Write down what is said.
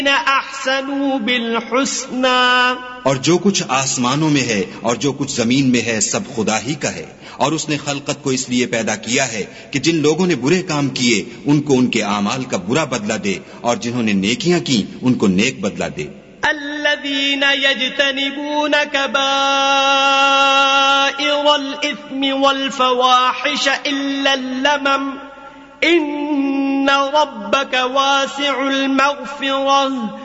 अहसनू बिलहुस्ना, और जो कुछ आसमानों में है और जो कुछ जमीन में है सब खुदा ही का है। और उसने खलकत को इसलिए पैदा किया है कि जिन लोगों ने बुरे काम किए उनको उनके आमाल का बुरा बदला दे, और जिन्होंने नेकियां की उनको नेक बदला दे। अल्लज़ीना यज्तनिबून कबाइरल इस्मि वल फवाहिश इल्ला लमम इन्न रब्बक वासिउल मग़फ़िरह